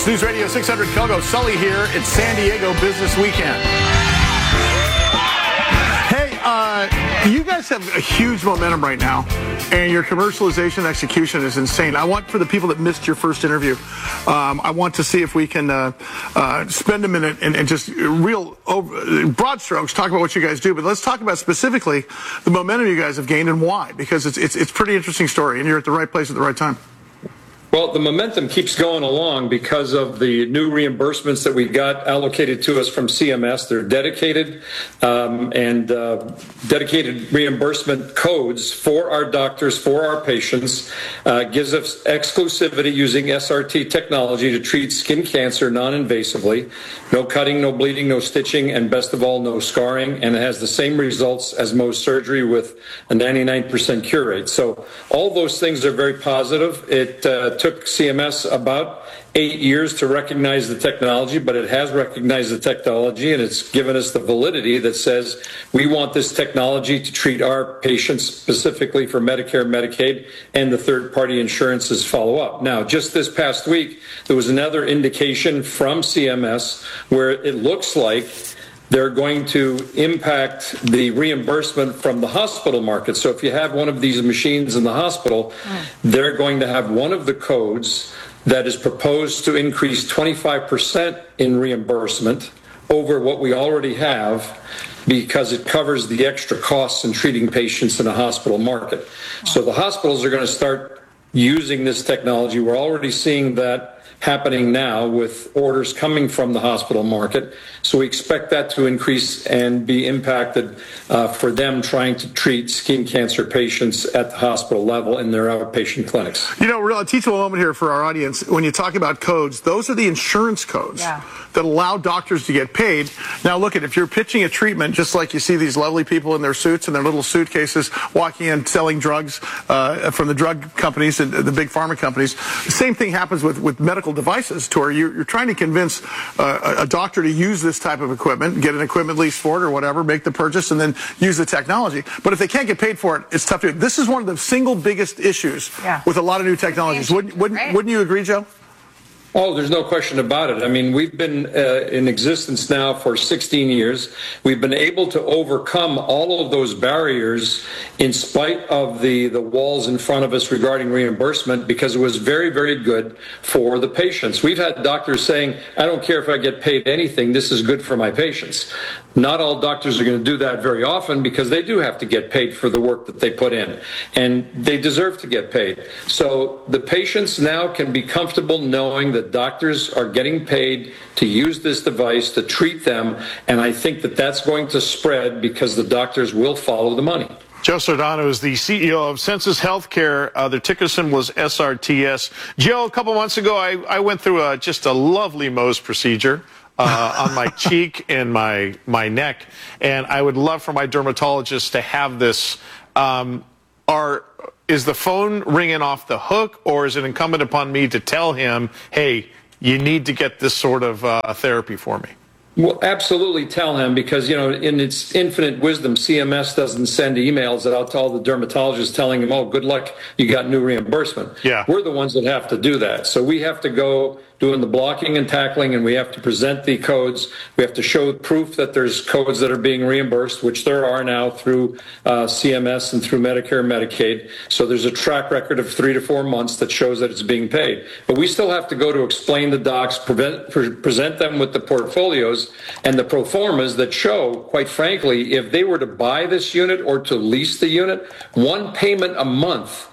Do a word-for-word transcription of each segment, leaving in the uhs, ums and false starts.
Fox News Radio six hundred Kogo. Sully here. It's San Diego Business Weekend. Hey, uh, you guys have a huge momentum right now, and your commercialization execution is insane. I want, for the people that missed your first interview, um, I want to see if we can uh, uh, spend a minute and, and just real over, broad strokes talk about what you guys do. But let's talk about specifically the momentum you guys have gained and why, because it's it's it's a pretty interesting story, and you're at the right place at the right time. Well, the momentum keeps going along because of the new reimbursements that we got allocated to us from C M S. They're dedicated um, and uh, dedicated reimbursement codes for our doctors, for our patients, uh, gives us exclusivity using S R T technology to treat skin cancer non-invasively. No cutting, no bleeding, no stitching, and best of all, no scarring. And it has the same results as Mohs surgery with a ninety-nine percent cure rate. So all those things are very positive. It uh, took C M S about eight years to recognize the technology, but it has recognized the technology, and it's given us the validity that says we want this technology to treat our patients specifically for Medicare, Medicaid, and the third-party insurances follow up. Now, just this past week, there was another indication from C M S where it looks like they're going to impact the reimbursement from the hospital market. So if you have one of these machines in the hospital, they're going to have one of the codes that is proposed to increase twenty-five percent in reimbursement over what we already have, because it covers the extra costs in treating patients in a hospital market. So the hospitals are going to start using this technology. We're already seeing that happening now with orders coming from the hospital market. So we expect that to increase and be impacted uh, for them trying to treat skin cancer patients at the hospital level in their outpatient clinics. You know, real, a teachable moment here for our audience. When you talk about codes, those are the insurance codes yeah. that allow doctors to get paid. Now, look at if you're pitching a treatment, just like you see these lovely people in their suits and their little suitcases walking in selling drugs uh, from the drug companies and the big pharma companies. The same thing happens with, with medical devices, to where you're, you're trying to convince uh, a, a doctor to use this type of equipment, get an equipment lease for it or whatever, make the purchase, and then use the technology. But if they can't get paid for it, it's tough to do. This is one of the single biggest issues yeah. with a lot of new technologies. Wouldn't, wouldn't, right? wouldn't you agree, Joe? Oh, there's no question about it. I mean, we've been uh, in existence now for sixteen years. We've been able to overcome all of those barriers in spite of the, the walls in front of us regarding reimbursement, because it was very, very good for the patients. We've had doctors saying, I don't care if I get paid anything, this is good for my patients. Not all doctors are going to do that very often, because they do have to get paid for the work that they put in, and they deserve to get paid. So the patients now can be comfortable knowing that doctors are getting paid to use this device to treat them, and I think that that's going to spread because the doctors will follow the money. Joe Sardano is the C E O of Sensus Healthcare. Uh, their ticker symbol was S R T S. Joe, a couple months ago, I, I went through a, just a lovely Mohs procedure uh, on my cheek and my my neck, and I would love for my dermatologist to have this. Um, are is the phone ringing off the hook, or is it incumbent upon me to tell him, hey, you need to get this sort of uh, therapy for me? Well, absolutely tell him, because, you know, in its infinite wisdom, C M S doesn't send emails out to all the dermatologists telling them, oh, good luck, you got new reimbursement. Yeah. We're the ones that have to do that. So we have to go doing the blocking and tackling, and we have to present the codes. We have to show proof that there's codes that are being reimbursed, which there are now through uh, C M S and through Medicare and Medicaid. So there's a track record of three to four months that shows that it's being paid. But we still have to go to explain the docs, prevent, pre- present them with the portfolios and the pro formas that show, quite frankly, if they were to buy this unit or to lease the unit, one payment a month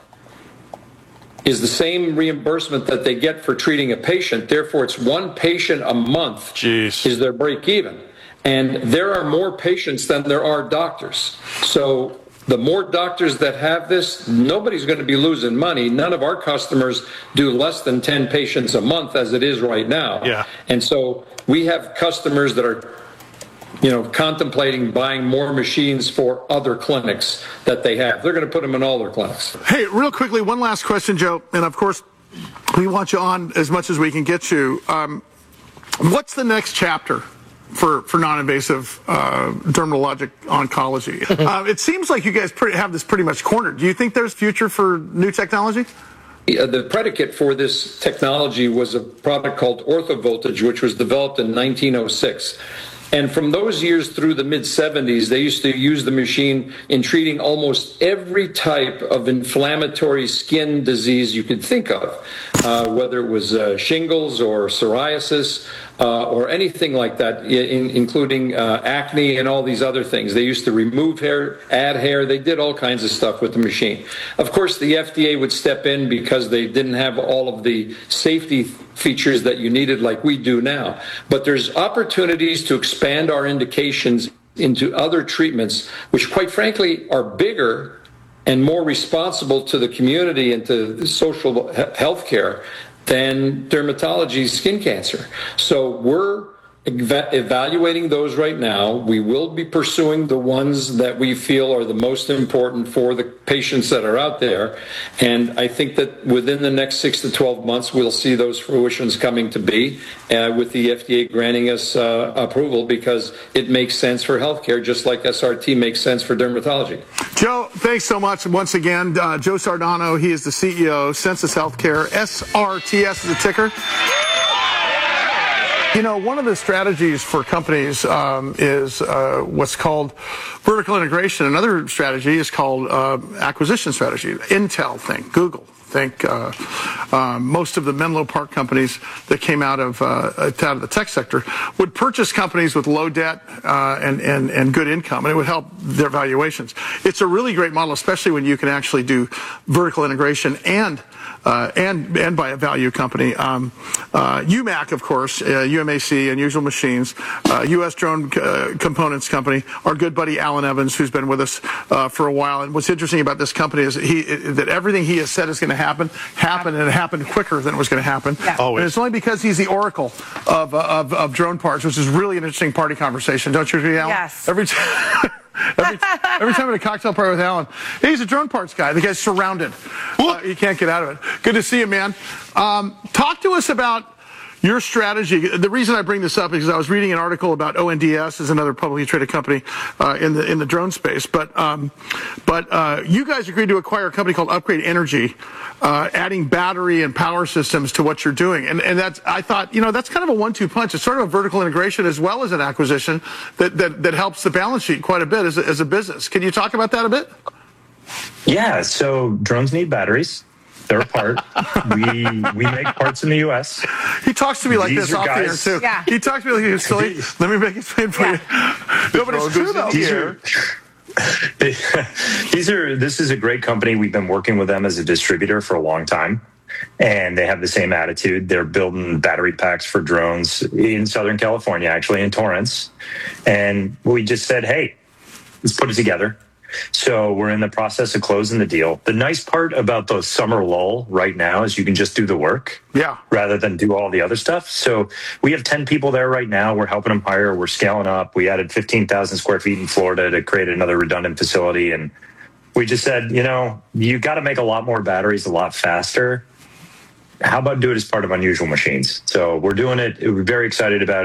is the same reimbursement that they get for treating a patient. Therefore, it's one patient a month Jeez. is their break even. And there are more patients than there are doctors. So the more doctors that have this, nobody's going to be losing money. None of our customers do less than ten patients a month as it is right now. Yeah. And so we have customers that are, you know, contemplating buying more machines for other clinics that they have. They're going to put them in all their clinics. Hey, real quickly, one last question, Joe. And of course, we want you on as much as we can get you. Um, what's the next chapter for, for non-invasive uh, dermatologic oncology? uh, it seems like you guys pretty, have this pretty much cornered. Do you think there's future for new technology? Uh, the predicate for this technology was a product called orthovoltage, which was developed in nineteen oh six. And from those years through the mid seventies, they used to use the machine in treating almost every type of inflammatory skin disease you could think of, uh, whether it was uh, shingles or psoriasis uh, or anything like that, in, including uh, acne and all these other things. They used to remove hair, add hair. They did all kinds of stuff with the machine. Of course, the F D A would step in because they didn't have all of the safety features that you needed like we do now. But there's opportunities to expand our indications into other treatments, which quite frankly are bigger and more responsible to the community and to social health care than dermatology skin cancer. So we're eva- evaluating those right now. We will be pursuing the ones that we feel are the most important for the patients that are out there. And I think that within the next six to twelve months, we'll see those fruitions coming to be uh, with the F D A granting us uh, approval, because it makes sense for healthcare, just like S R T makes sense for dermatology. Joe, thanks so much. Once again, uh, Joe Sardano, he is the C E O, Sensus Healthcare. S R T S is the ticker. You know, one of the strategies for companies um, is uh, what's called vertical integration. Another strategy is called uh, acquisition strategy. Intel, think Google. Think uh, uh, most of the Menlo Park companies that came out of uh, out of the tech sector would purchase companies with low debt uh, and, and and good income, and it would help their valuations. It's a really great model, especially when you can actually do vertical integration and uh, and and buy a value company. Um, uh, U M A C, of course, uh, U M A C, Unusual Machines, uh, U S Drone uh, Components Company. Our good buddy Alan Evans, who's been with us uh, for a while. And what's interesting about this company is he that everything he has said is going to happen, happened, and it happened quicker than it was going to happen. Yeah. And it's only because he's the oracle of, uh, of of drone parts, which is really an interesting party conversation. Don't you agree, Alan? Yes. Every time. Every, every time at a cocktail party with Alan, he's a drone parts guy. The guy's surrounded. Uh, he can't get out of it. Good to see you, man. Um, talk to us about your strategy. The reason I bring this up is because I was reading an article about O N D S, is another publicly traded company uh, in the in the drone space. But um, but uh, you guys agreed to acquire a company called Upgrade Energy, uh, adding battery and power systems to what you're doing. And and that's, I thought, you know, that's kind of a one two punch. It's sort of a vertical integration as well as an acquisition that that, that helps the balance sheet quite a bit as a, as a business. Can you talk about that a bit? Yeah. So drones need batteries. They're a part. we we make parts in the U S. He talks to me like These this off the air too. Yeah. He talks to me like he's silly. Let me make it plain for Yeah. you. No, but it's true though. These are, these are. This is a great company. We've been working with them as a distributor for a long time, and they have the same attitude. They're building battery packs for drones in Southern California, actually in Torrance, and we just said, hey, let's put it together. So we're in the process of closing the deal. The nice part about the summer lull right now is you can just do the work, yeah, rather than do all the other stuff. So we have ten people there right now. We're helping them hire. We're scaling up. We added fifteen thousand square feet in Florida to create another redundant facility. And we just said, you know, you got to make a lot more batteries a lot faster. How about do it as part of Unusual Machines? So we're doing it. We're very excited about it.